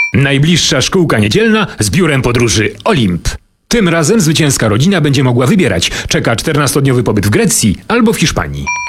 Najbliższa szkółka niedzielna z biurem podróży Olimp. Tym razem zwycięska rodzina będzie mogła wybierać. Czeka 14-dniowy pobyt w Grecji albo w Hiszpanii.